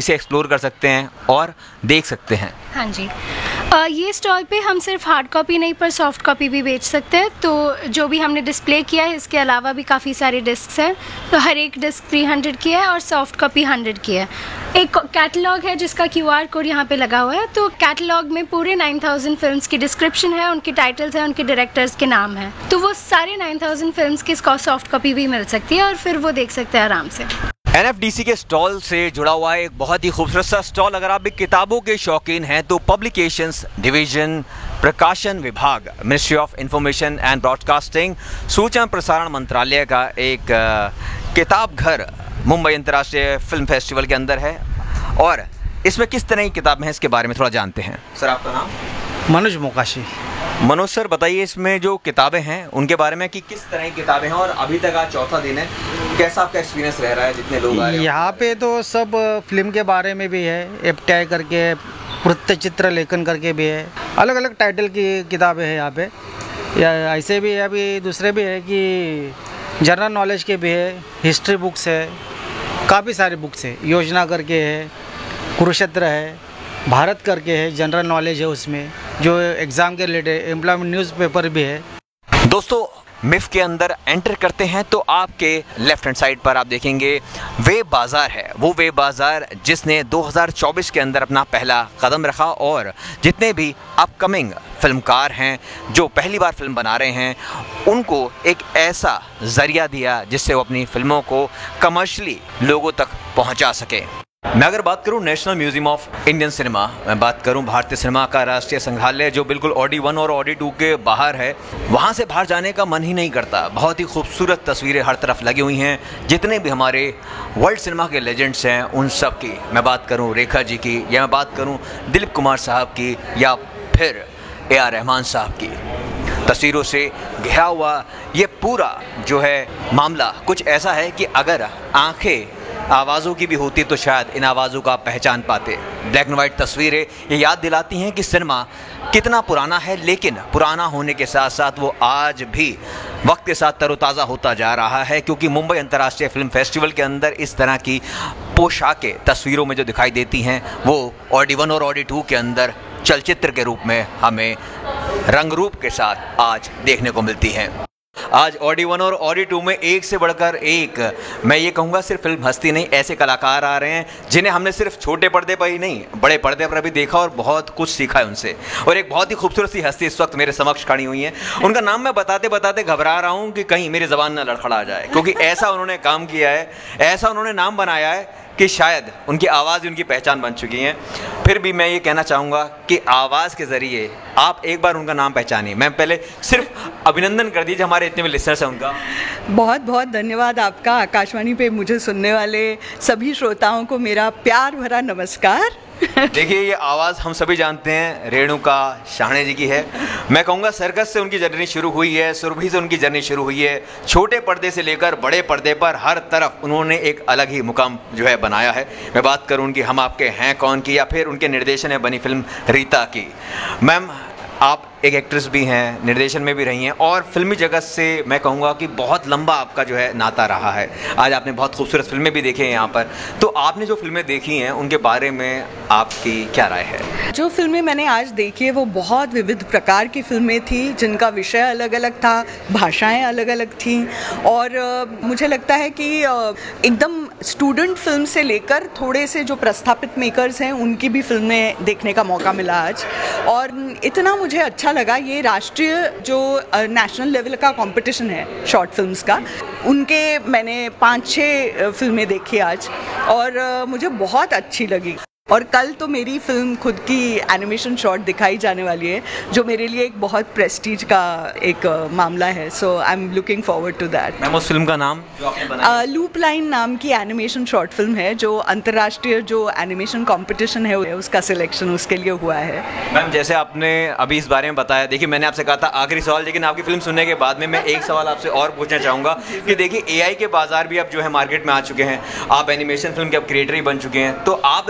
इसे एक्सप्लोर कर सकते हैं और देख सकते हैं। हाँ जी, ये स्टॉल पे हम सिर्फ हार्ड कॉपी नहीं पर सॉफ्ट कॉपी भी बेच सकते हैं। तो जो भी हमने डिस्प्ले किया है इसके अलावा भी काफ़ी सारे डिस्क हैं। तो हर एक डिस्क 300 की है और सॉफ्ट कॉपी 100 की है। एक कैटलॉग है जिसका QR कोड यहाँ पे लगा हुआ है। तो कैटलॉग में पूरे 9000 फिल्म्स की डिस्क्रिप्शन है, उनके टाइटल्स हैं, उनके डायरेक्टर्स के नाम हैं। तो वो सारे 9000 फिल्म्स की सॉफ्ट कॉपी भी मिल सकती है और फिर वो देख सकते हैं आराम से। NFDC के स्टॉल से जुड़ा हुआ है एक बहुत ही खूबसूरत सा स्टॉल। अगर आप भी किताबों के शौकीन हैं तो पब्लिकेशंस डिवीजन, प्रकाशन विभाग, ministry of information and broadcasting, सूचना प्रसारण मंत्रालय का एक किताब घर मुंबई अंतर्राष्ट्रीय फिल्म फेस्टिवल के अंदर है। और इसमें किस तरह की किताबें हैं इसके बारे में थोड़ा जानते हैं। सर, आपका नाम? मनोज मोकाशी। मनोज सर, बताइए इसमें जो किताबें हैं उनके बारे में कि किस तरह की किताबें हैं और अभी तक आज चौथा दिन है, कैसा आपका एक्सपीरियंस रह रहा है जितने लोग आए हैं? यहाँ पे तो सब फिल्म के बारे में भी है, एपटाई करके, वृत्तचित्र लेखन करके भी है, अलग अलग टाइटल की किताबें हैं यहाँ पे। या ऐसे भी है, अभी दूसरे भी है कि जनरल नॉलेज के भी है, हिस्ट्री बुक्स है, काफ़ी सारी बुक्स है, योजना करके है, कुरुक्षेत्र है, भारत करके है, जनरल नॉलेज है उसमें जो एग्ज़ाम के रिलेटेड, एम्प्लॉयमेंट न्यूज़पेपर भी है। दोस्तों, मिफ के अंदर एंटर करते हैं तो आपके लेफ्ट हैंड साइड पर आप देखेंगे वेब बाज़ार है। वो वेब बाज़ार जिसने 2024 के अंदर अपना पहला कदम रखा और जितने भी अपकमिंग फिल्मकार हैं जो पहली बार फिल्म बना रहे हैं उनको एक ऐसा ज़रिया दिया जिससे वो अपनी फिल्मों को कमर्शियली लोगों तक पहुंचा सके। मैं अगर बात करूं national museum of Indian cinema, मैं बात करूं भारतीय सिनेमा का राष्ट्रीय संग्रहालय जो बिल्कुल ऑडी 1 और ऑडी 2 के बाहर है, वहां से बाहर जाने का मन ही नहीं करता। बहुत ही खूबसूरत तस्वीरें हर तरफ लगी हुई हैं। जितने भी हमारे वर्ल्ड सिनेमा के लेजेंड्स हैं उन सब की, मैं बात करूं रेखा जी की, या मैं बात करूं दिलीप कुमार साहब की, या फिर AR रहमान साहब की, तस्वीरों से घिरा हुआ ये पूरा जो है मामला कुछ ऐसा है कि अगर आंखें आवाज़ों की भी होती तो शायद इन आवाज़ों का पहचान पाते। ब्लैक एंड वाइट तस्वीरें ये याद दिलाती हैं कि सिनेमा कितना पुराना है, लेकिन पुराना होने के साथ साथ वो आज भी वक्त के साथ तरोताज़ा होता जा रहा है। क्योंकि मुंबई अंतर्राष्ट्रीय फिल्म फेस्टिवल के अंदर इस तरह की पोशाकें तस्वीरों में जो दिखाई देती हैं वो ऑडी 1 और ऑडी 2 के अंदर चलचित्र के रूप में हमें रंग रूप के साथ आज देखने को मिलती हैं। आज ऑडी 1 और ऑडी 2 में एक से बढ़कर एक, मैं ये कहूँगा सिर्फ फिल्म हस्ती नहीं, ऐसे कलाकार आ रहे हैं जिन्हें हमने सिर्फ छोटे पर्दे पर ही नहीं बड़े पर्दे पर भी देखा और बहुत कुछ सीखा है उनसे। और एक बहुत ही खूबसूरत सी हस्ती इस वक्त मेरे समक्ष खड़ी हुई है। उनका नाम मैं बताते बताते घबरा रहा हूँ कि कहीं मेरी ज़बान न लड़खड़ा जाए, क्योंकि ऐसा उन्होंने काम किया है, ऐसा उन्होंने नाम बनाया है कि शायद उनकी आवाज़ उनकी पहचान बन चुकी है। फिर भी मैं ये कहना चाहूँगा कि आवाज़ के ज़रिए आप एक बार उनका नाम पहचानिए। मैं पहले सिर्फ अभिनंदन कर दीजिए हमारे इतने भी लिसनर्स हैं उनका। बहुत बहुत धन्यवाद आपका। आकाशवाणी पे मुझे सुनने वाले सभी श्रोताओं को मेरा प्यार भरा नमस्कार। देखिए, ये आवाज़ हम सभी जानते हैं रेणुका शाहणे जी की है। मैं कहूँगा सर्कस से उनकी जर्नी शुरू हुई है, सुरभि से उनकी जर्नी शुरू हुई है। छोटे पर्दे से लेकर बड़े पर्दे पर हर तरफ उन्होंने एक अलग ही मुकाम जो है बनाया है। मैं बात करूँ उनकी हम आपके हैं कौन की, या फिर उनके निर्देशन में बनी फिल्म रीता की। मैम, आप एक एक्ट्रेस भी हैं, निर्देशन में भी रही हैं और फिल्मी जगत से मैं कहूँगा कि बहुत लंबा आपका जो है नाता रहा है। आज आपने बहुत खूबसूरत फिल्में भी देखी हैं यहाँ पर, तो आपने जो फिल्में देखी हैं उनके बारे में आपकी क्या राय है? जो फिल्में मैंने आज देखी है वो बहुत विविध प्रकार की फिल्में थी जिनका विषय अलग अलग था, भाषाएं अलग अलग थीं और मुझे लगता है कि एकदम स्टूडेंट फिल्म से लेकर थोड़े से जो प्रस्थापित मेकर्स हैं उनकी भी फिल्में देखने का मौका मिला आज। और इतना मुझे अच्छा लगा, ये राष्ट्रीय जो नेशनल लेवल का कंपटीशन है शॉर्ट फिल्म्स का, उनके मैंने 5-6 फिल्में देखी आज और मुझे बहुत अच्छी लगी। और कल तो मेरी फिल्म खुद की एनिमेशन शॉर्ट दिखाई जाने वाली है जो मेरे लिए एक बहुत प्रेस्टीज का एक मामला है। सो I am looking forward to that. Ma'am, उस फिल्म का नाम जो आपने बनाया? लूप लाइन नाम की एनिमेशन शॉर्ट फिल्म है जो अंतर्राष्ट्रीय जो एनिमेशन कंपटीशन है उसका सिलेक्शन उसके लिए हुआ है। मैम, जैसे आपने अभी इस बारे में बताया, देखिए मैंने आपसे कहा था आखिरी सवाल, लेकिन आपकी फिल्म सुनने के बाद में मैं एक सवाल आपसे और पूछना चाहूँगा कि देखिए AI के बाजार भी अब जो है मार्केट में आ चुके हैं, आप एनिमेशन फिल्म के अब क्रिएटर ही बन चुके हैं, तो आप इस चीज़ को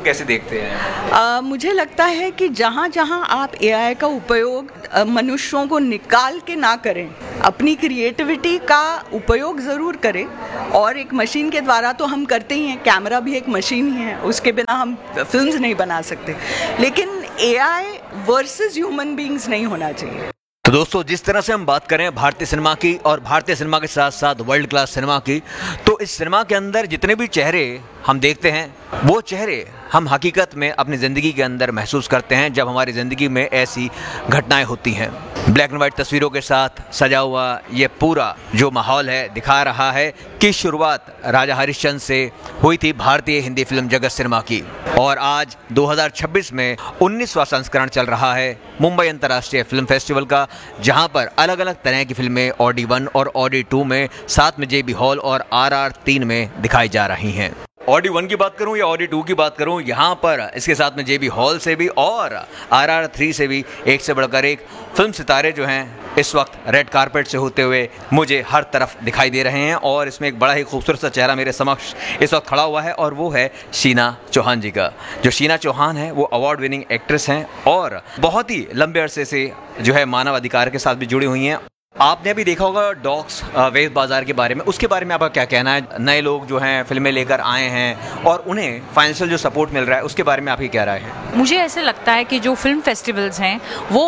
कैसे देखते हैं? मुझे लगता है कि जहाँ जहाँ आप एआई का उपयोग मनुष्यों को निकाल के ना करें, अपनी क्रिएटिविटी का उपयोग ज़रूर करें। और एक मशीन के द्वारा तो हम करते ही हैं, कैमरा भी एक मशीन ही है, उसके बिना हम फिल्म्स नहीं बना सकते, लेकिन एआई वर्सेस ह्यूमन बीइंग्स नहीं होना चाहिए। तो दोस्तों, जिस तरह से हम बात करें भारतीय सिनेमा की और भारतीय सिनेमा के साथ साथ वर्ल्ड क्लास सिनेमा की, तो इस सिनेमा के अंदर जितने भी चेहरे हम देखते हैं वो चेहरे हम हकीकत में अपनी ज़िंदगी के अंदर महसूस करते हैं जब हमारी ज़िंदगी में ऐसी घटनाएं होती हैं। ब्लैक एंड वाइट तस्वीरों के साथ सजा हुआ ये पूरा जो माहौल है दिखा रहा है कि शुरुआत राजा हरिश्चंद्र से हुई थी भारतीय हिंदी फिल्म जगत सिनेमा की, और आज 2026 में 19वां संस्करण चल रहा है मुंबई अंतर्राष्ट्रीय फिल्म फेस्टिवल का, जहां पर अलग अलग तरह की फिल्में ऑडी 1 और ऑडी 2 में, साथ में जेबी हॉल और RR 3 में दिखाई जा रही हैं। ऑडी 1 की बात करूं या ऑडी 2 की बात करूं, यहाँ पर इसके साथ में जेबी हॉल से भी और RR 3 से भी एक से बढ़कर एक फिल्म सितारे जो हैं इस वक्त रेड कारपेट से होते हुए मुझे हर तरफ दिखाई दे रहे हैं। और इसमें एक बड़ा ही खूबसूरत सा चेहरा मेरे समक्ष इस वक्त खड़ा हुआ है और वो है शीना चौहान जी का। जो शीना चौहान है वो अवार्ड विनिंग एक्ट्रेस हैं और बहुत ही लंबे अरसे से जो है मानव अधिकार के साथ भी जुड़ी हुई हैं। आपने अभी देखा होगा डॉग्स वेब बाज़ार के बारे में, उसके बारे में आपका क्या कहना है? नए लोग जो हैं फिल्में लेकर आए हैं और उन्हें फाइनेंशियल जो सपोर्ट मिल रहा है उसके बारे में आपकी क्या राय है? मुझे ऐसे लगता है कि जो फिल्म फेस्टिवल्स हैं वो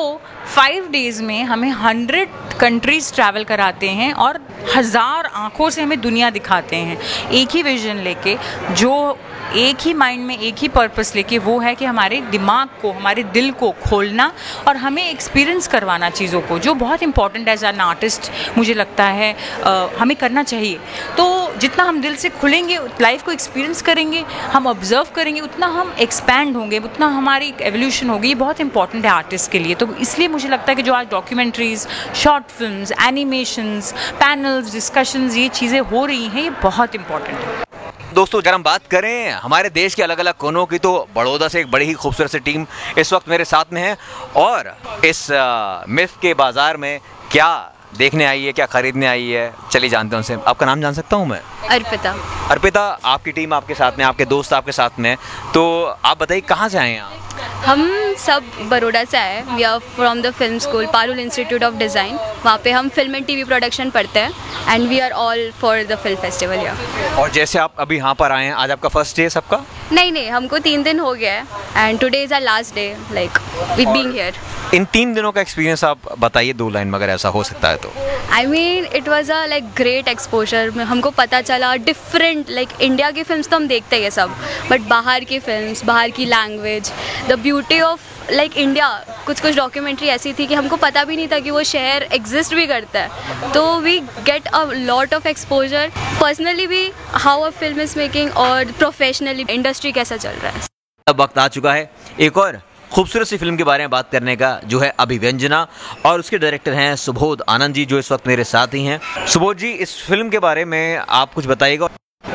5 डेज़ में हमें 100 कंट्रीज़ ट्रैवल कराते हैं और 1000 आँखों से हमें दुनिया दिखाते हैं, एक ही विजन लेके, जो एक ही माइंड में एक ही पर्पस लेके, वो है कि हमारे दिमाग को, हमारे दिल को खोलना और हमें एक्सपीरियंस करवाना चीज़ों को, जो बहुत इंपॉर्टेंट एज एन आर्टिस्ट मुझे लगता है हमें करना चाहिए। तो जितना हम दिल से खुलेंगे, लाइफ को एक्सपीरियंस करेंगे, हम ऑब्जर्व करेंगे, उतना हम एक्सपैंड होंगे, उतना हमारी एवोल्यूशन होगी। ये बहुत इंपॉर्टेंट है आर्टिस्ट के लिए। तो इसलिए मुझे लगता है कि जो आज documentaries, short films, animations, panels, discussions, ये चीज़ें हो रही हैं, ये बहुत इंपॉर्टेंट है। दोस्तों, अगर हम बात करें हमारे देश के अलग अलग कोनों की, तो बड़ौदा से एक बड़ी ही खूबसूरत सी टीम इस वक्त मेरे साथ में है और इस मिफ के बाज़ार में क्या देखने आई है, क्या खरीदने आई है, चलिए जानते हैं उनसे। आपका नाम जान सकता हूँ मैं? अर्पिता। अर्पिता, आपकी टीम आपके साथ में, आपके दोस्त आपके साथ में, तो आप बताइए कहाँ से आए हैं आप? हम सब बड़ौदा से आए। We are from the film school, Parul institute of design. वहाँ पे हम फिल्म एंड टीवी प्रोडक्शन पढ़ते हैं and we are all for the film festival यार। और जैसे आप अभी यहाँ पर आए हैं, आज आपका फर्स्ट डे है सबका? नहीं, हमको 3 दिन हो गया है and today is our last day like with being here. इन 3 दिनों का एक्सपीरियंस आप बताइए 2 लाइन में, अगर ऐसा हो सकता है तो। I mean it was a like great exposure. हमको पता चला डिफरेंट, लाइक इंडिया की फिल्म्स तो हम देखते हैं ये सब, बट बाहर की फिल्म्स, बाहर की language, the beauty of like India. कुछ डॉक्यूमेंट्री ऐसी थी कि हमको पता भी नहीं था कि वो शहर एग्जिस्ट भी करता है। तो we get a lot of exposure personally भी, how a film is making, और प्रोफेशनली इंडस्ट्री कैसा चल रहा है। अब वक्त आ चुका है एक और खूबसूरत सी फिल्म के बारे में बात करने का, जो है अभिव्यंजना, और उसके डायरेक्टर हैं सुबोध आनंद जी, जो इस वक्त मेरे साथ ही हैं। सुबोध जी, इस फिल्म के बारे में आप कुछ बताइएगा।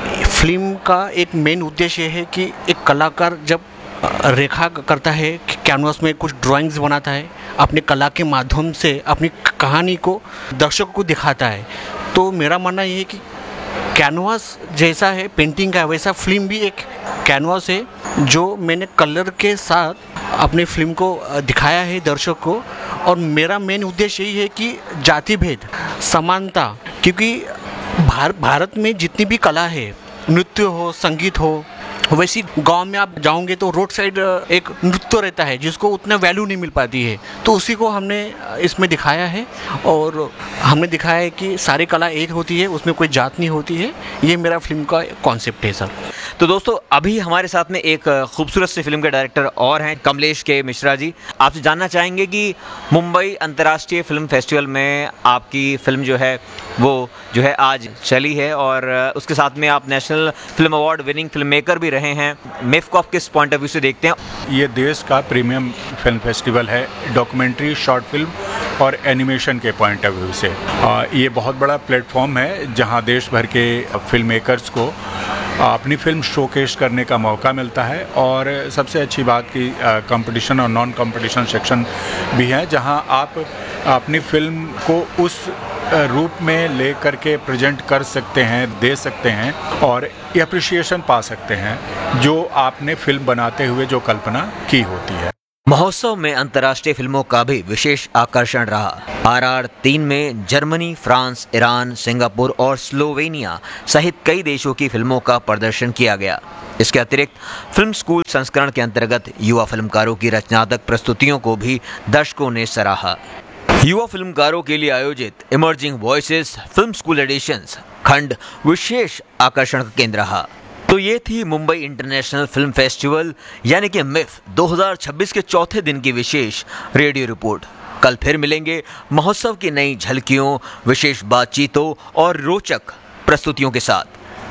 फिल्म का एक मेन उद्देश्य है कि एक कलाकार जब रेखा करता है, कैनवास में कुछ ड्राइंग्स बनाता है, अपने कला के माध्यम से अपनी कहानी को दर्शकों को दिखाता है। तो मेरा मानना ये है कि कैनवास जैसा है पेंटिंग का, वैसा फिल्म भी एक कैनवास है, जो मैंने कलर के साथ अपनी फिल्म को दिखाया है दर्शक को। और मेरा मेन उद्देश्य यही है कि जाति भेद, समानता, क्योंकि भारत में जितनी भी कला है, नृत्य हो, संगीत हो, वैसी गांव में आप जाओगे तो रोड साइड एक नृत्य रहता है जिसको उतना वैल्यू नहीं मिल पाती है, तो उसी को हमने इसमें दिखाया है। और हमने दिखाया है कि सारी कला एक होती है, उसमें कोई जात नहीं होती है। ये मेरा फिल्म का कॉन्सेप्ट है सर। तो दोस्तों, अभी हमारे साथ में एक खूबसूरत सी फिल्म के डायरेक्टर और हैं कमलेश के मिश्रा जी। आपसे जानना चाहेंगे कि मुंबई अंतर्राष्ट्रीय फिल्म फेस्टिवल में आपकी फिल्म जो है वो जो है आज चली है, और उसके साथ में आप national film award winning film maker भी रहे हैं। मिफ को आप किस पॉइंट ऑफ व्यू से देखते हैं? ये देश का प्रीमियम फिल्म फेस्टिवल है, डॉक्यूमेंट्री, शॉर्ट फिल्म और एनिमेशन के पॉइंट ऑफ व्यू से। ये बहुत बड़ा प्लेटफॉर्म है जहां देश भर के फिल्म मेकर्स को अपनी फिल्म शोकेस करने का मौका मिलता है। और सबसे अच्छी बात कि कंपटीशन और नॉन कंपटीशन सेक्शन भी है, जहां आप अपनी फिल्म को उस रूप में ले करके प्रेजेंट कर सकते हैं, दे सकते हैं और एप्रिसिएशन पा सकते हैं जो आपने फिल्म बनाते हुए जो कल्पना की होती है। महोत्सव में अंतर्राष्ट्रीय फिल्मों का भी विशेष आकर्षण रहा। RR3 में जर्मनी, फ्रांस, ईरान, सिंगापुर और स्लोवेनिया सहित कई देशों की फिल्मों का प्रदर्शन किया गया। इसके अतिरिक्त फिल्म स्कूल संस्करण के अंतर्गत युवा फिल्मकारों की रचनात्मक प्रस्तुतियों को भी दर्शकों ने सराहा। युवा फिल्मकारों के लिए आयोजित emerging voices film school editions खंड विशेष आकर्षण का केंद्र रहा। तो ये थी मुंबई इंटरनेशनल फिल्म फेस्टिवल यानी कि मिफ 2026 के चौथे दिन की विशेष रेडियो रिपोर्ट। कल फिर मिलेंगे महोत्सव की नई झलकियों, विशेष बातचीतों और रोचक प्रस्तुतियों के साथ।